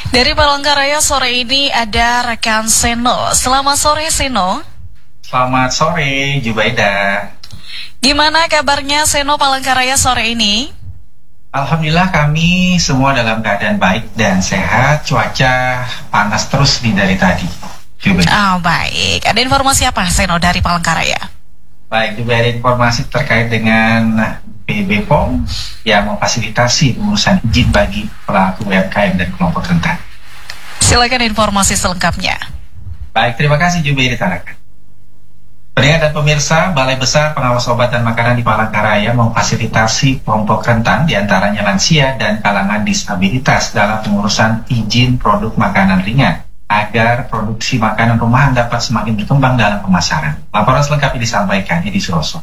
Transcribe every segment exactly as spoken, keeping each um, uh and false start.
Dari Palangkaraya sore ini ada rekan Seno. Selamat sore Seno. Selamat sore Jubaida. Gimana kabarnya Seno Palangkaraya sore ini? Alhamdulillah kami semua dalam keadaan baik dan sehat. Cuaca panas terus nih dari tadi, Jubaida. Oh baik, ada informasi apa Seno dari Palangkaraya? Baik, juga ada informasi terkait dengan B B P O M yang memfasilitasi urusan izin bagi pelaku U M K M dan kelompok rentan. Silakan informasi selengkapnya. Baik, terima kasih Jubaida Tarakan. Pendengar dan pemirsa, Balai Besar Pengawas Obat dan Makanan di Palangkaraya memfasilitasi kelompok rentan diantaranya lansia dan kalangan disabilitas dalam pengurusan izin produk makanan ringan agar produksi makanan rumahan dapat semakin berkembang dalam pemasaran. Laporan selengkapnya disampaikan Edi Suroso.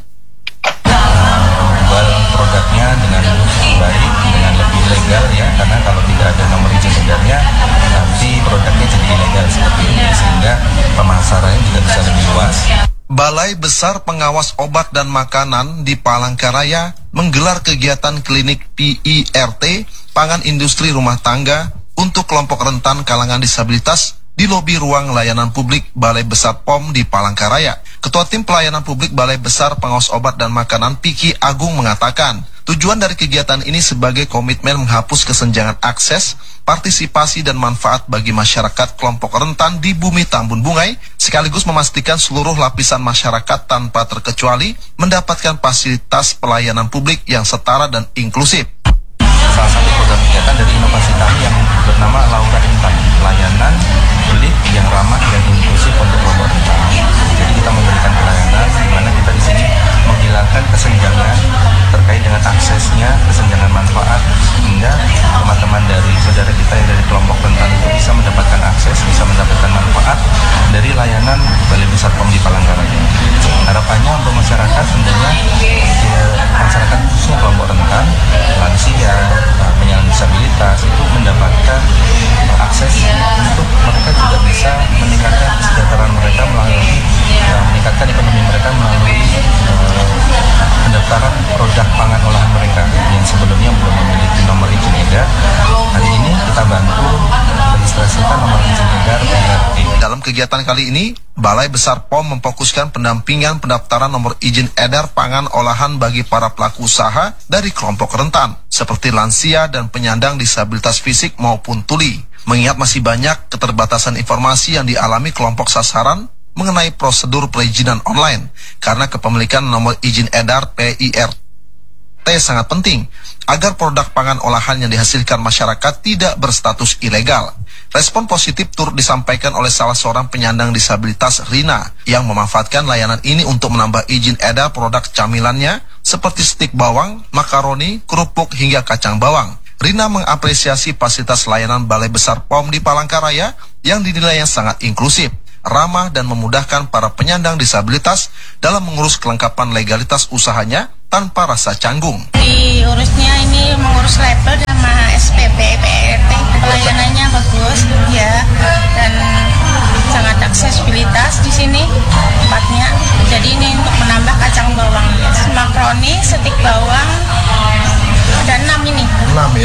Menjual produknya dengan baik, dengan lebih legal ya, karena kalau tidak ada nomor izin edarnya nanti produknya jadi ilegal seperti ini, sehingga pemasarannya juga bisa lebih luas. Balai Besar Pengawas Obat dan Makanan di Palangkaraya menggelar kegiatan klinik P I R T, pangan industri rumah tangga, untuk kelompok rentan kalangan disabilitas di lobi ruang layanan publik Balai Besar P O M di Palangkaraya. Ketua Tim Pelayanan Publik Balai Besar Pengawas Obat dan Makanan Piki Agung mengatakan, tujuan dari kegiatan ini sebagai komitmen menghapus kesenjangan akses, partisipasi dan manfaat bagi masyarakat kelompok rentan di Bumi Tambun Bungai, sekaligus memastikan seluruh lapisan masyarakat tanpa terkecuali mendapatkan fasilitas pelayanan publik yang setara dan inklusif. Salah satu program kegiatan dari inovasi kami yang bernama Laura Intan, pelayanan publik yang ramah dan inklusif untuk kelompok rentan. Jadi kita memberikan pelayanan di mana kita di sini menghilangkan kesenjangan terkait dengan aksesnya, kesenjangan manfaat, hingga teman-teman dari saudara kita yang dari kelompok rentan itu bisa mendapatkan akses, bisa mendapatkan manfaat dari layanan Balai Besar P O M di Palangkaraya. Harapannya untuk masyarakat tentunya ya, masyarakat khususnya kelompok rentan, lansia, penyandang disabilitas itu mendapatkan akses untuk mereka juga bisa meningkatkan kesejahteraan mereka melalui ya, meningkatkan ekonomi mereka melalui uh, pendaftaran produk pangan olahan mereka yang sebelumnya belum memiliki nomor izin edar. Hari ini kita bantu registrasikan nomor izin edar P I R T. Dalam kegiatan kali ini, Balai Besar P O M memfokuskan pendampingan pendaftaran nomor izin edar pangan olahan bagi para pelaku usaha dari kelompok rentan, seperti lansia dan penyandang disabilitas fisik maupun tuli. Mengingat masih banyak keterbatasan informasi yang dialami kelompok sasaran mengenai prosedur perizinan online, karena kepemilikan nomor izin edar P I R T sangat penting agar produk pangan olahan yang dihasilkan masyarakat tidak berstatus ilegal. Respon positif turut disampaikan oleh salah seorang penyandang disabilitas, Rina, yang memanfaatkan layanan ini untuk menambah izin edar produk camilannya seperti stik bawang, makaroni, kerupuk hingga kacang bawang. Rina mengapresiasi fasilitas layanan Balai Besar P O M di Palangkaraya yang dinilainya sangat inklusif, ramah dan memudahkan para penyandang disabilitas dalam mengurus kelengkapan legalitas usahanya tanpa rasa canggung. Diurusnya ini mengurus label sama S P P, P I R T, pelayanannya bagus ya, dan sangat aksesibilitas di sini tempatnya. Jadi ini untuk menambah kacang bawang, makaroni, stik bawang, ada enam ini. enam ya.